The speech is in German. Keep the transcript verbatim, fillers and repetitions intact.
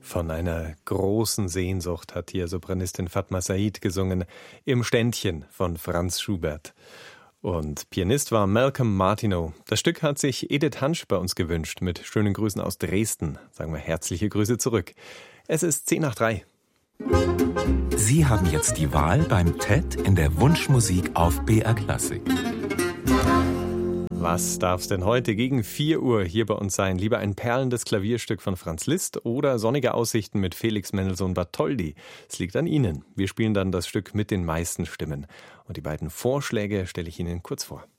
Von einer großen Sehnsucht hat hier Sopranistin Fatma Said gesungen, im Ständchen von Franz Schubert. Und Pianist war Malcolm Martineau. Das Stück hat sich Edith Hansch bei uns gewünscht, mit schönen Grüßen aus Dresden. Sagen wir herzliche Grüße zurück. Es ist zehn nach drei. Sie haben jetzt die Wahl beim T E D in der Wunschmusik auf B R Klassik. Was darf's denn heute gegen vier Uhr hier bei uns sein? Lieber ein perlendes Klavierstück von Franz Liszt oder sonnige Aussichten mit Felix Mendelssohn Bartholdy? Es liegt an Ihnen. Wir spielen dann das Stück mit den meisten Stimmen. Und die beiden Vorschläge stelle ich Ihnen kurz vor.